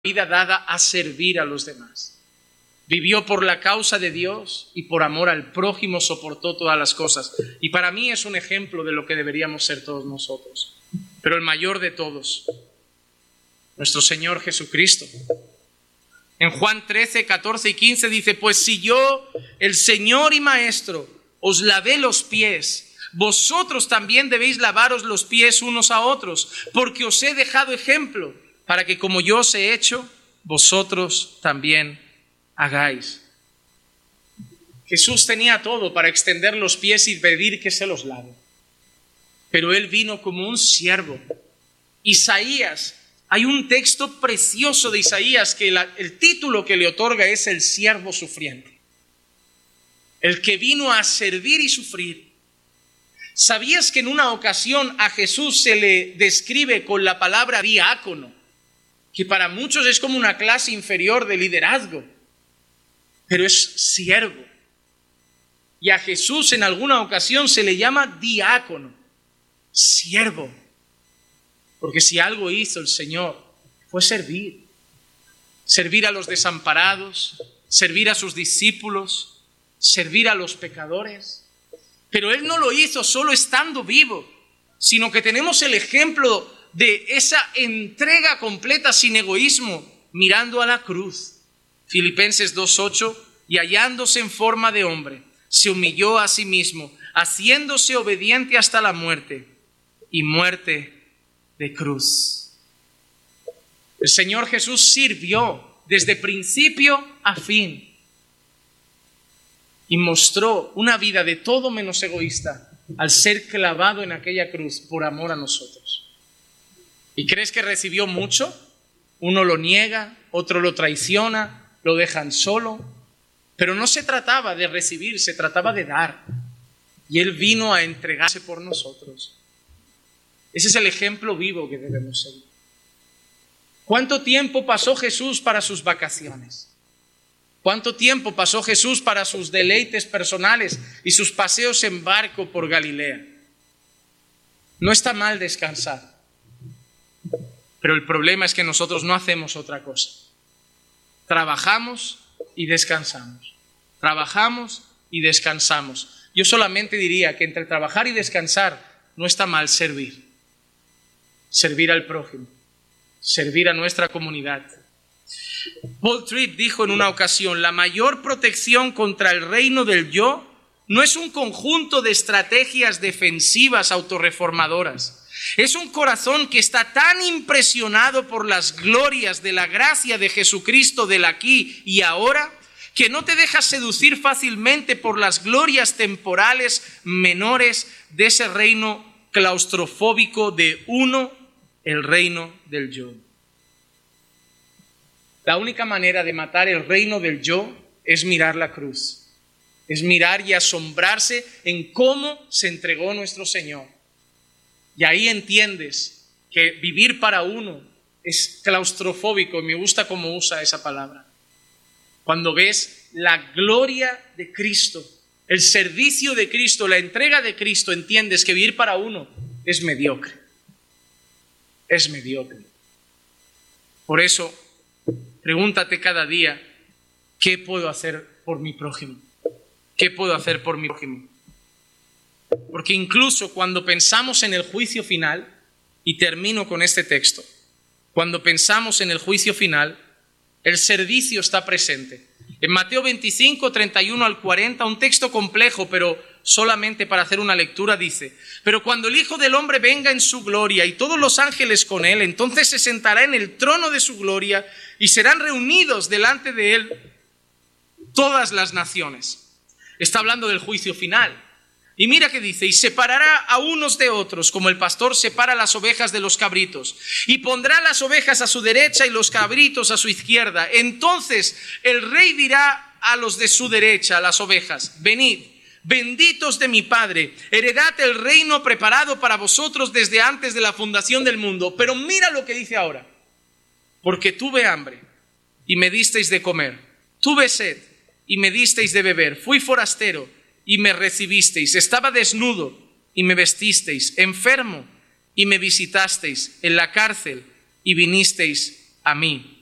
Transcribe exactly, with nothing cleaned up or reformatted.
vida dada a servir a los demás. Vivió por la causa de Dios y por amor al prójimo soportó todas las cosas. Y para mí es un ejemplo de lo que deberíamos ser todos nosotros. Pero el mayor de todos, nuestro Señor Jesucristo. En Juan trece, catorce y quince dice: pues si yo, el Señor y Maestro, os lavé los pies, vosotros también debéis lavaros los pies unos a otros, porque os he dejado ejemplo, para que como yo os he hecho, vosotros también hagáis. Jesús tenía todo para extender los pies y pedir que se los lave. Pero Él vino como un siervo. Isaías, hay un texto precioso de Isaías que la, el título que le otorga es el siervo sufriente. El que vino a servir y sufrir. ¿Sabías que en una ocasión a Jesús se le describe con la palabra diácono? Que para muchos es como una clase inferior de liderazgo, pero es siervo. Y a Jesús en alguna ocasión se le llama diácono, siervo. Porque si algo hizo el Señor fue servir. Servir a los desamparados, servir a sus discípulos, servir a los pecadores. Pero Él no lo hizo solo estando vivo, sino que tenemos el ejemplo de esa entrega completa sin egoísmo, mirando a la cruz. Filipenses dos ocho, y hallándose en forma de hombre, se humilló a sí mismo, haciéndose obediente hasta la muerte, y muerte de cruz. El Señor Jesús sirvió desde principio a fin y mostró una vida de todo menos egoísta al ser clavado en aquella cruz por amor a nosotros. ¿Y crees que recibió mucho? Uno lo niega, otro lo traiciona, lo dejan solo. Pero no se trataba de recibir, se trataba de dar. Y Él vino a entregarse por nosotros. Ese es el ejemplo vivo que debemos seguir. ¿Cuánto tiempo pasó Jesús para sus vacaciones? ¿Cuánto tiempo pasó Jesús para sus deleites personales y sus paseos en barco por Galilea? No está mal descansar. Pero el problema es que nosotros no hacemos otra cosa. Trabajamos y descansamos. Trabajamos y descansamos. Yo solamente diría que entre trabajar y descansar no está mal servir. Servir al prójimo. Servir a nuestra comunidad. Paul Tripp dijo en una ocasión: la mayor protección contra el reino del yo no es un conjunto de estrategias defensivas autorreformadoras. Es un corazón que está tan impresionado por las glorias de la gracia de Jesucristo del aquí y ahora, que no te dejas seducir fácilmente por las glorias temporales menores de ese reino claustrofóbico de uno, el reino del yo. La única manera de matar el reino del yo es mirar la cruz, es mirar y asombrarse en cómo se entregó nuestro Señor. Y ahí entiendes que vivir para uno es claustrofóbico, y me gusta cómo usa esa palabra. Cuando ves la gloria de Cristo, el servicio de Cristo, la entrega de Cristo, entiendes que vivir para uno es mediocre. Es mediocre. Por eso, pregúntate cada día: ¿qué puedo hacer por mi prójimo? ¿Qué puedo hacer por mi prójimo? Porque incluso cuando pensamos en el juicio final, y termino con este texto, cuando pensamos en el juicio final, el servicio está presente. En Mateo veinticinco, treinta y uno al cuarenta, un texto complejo, pero solamente para hacer una lectura, dice: pero cuando el Hijo del Hombre venga en su gloria y todos los ángeles con él, entonces se sentará en el trono de su gloria y serán reunidos delante de él todas las naciones. Está hablando del juicio final. Y mira que dice: y separará a unos de otros, como el pastor separa las ovejas de los cabritos, y pondrá las ovejas a su derecha y los cabritos a su izquierda. Entonces el rey dirá a los de su derecha, a las ovejas: venid, benditos de mi Padre, heredad el reino preparado para vosotros desde antes de la fundación del mundo. Pero mira lo que dice ahora: porque tuve hambre y me disteis de comer, tuve sed y me disteis de beber, fui forastero y me recibisteis, estaba desnudo y me vestisteis, enfermo y me visitasteis, en la cárcel y vinisteis a mí.